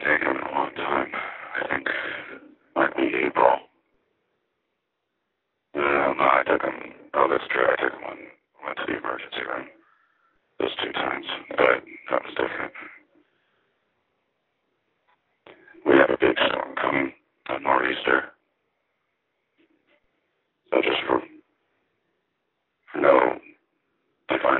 take him in a long time. I think might be April. No, I took him. Oh, that's true. I took him when went to the emergency room. Those 2 times, but that was different. We have a big storm coming, a nor'easter. So just for no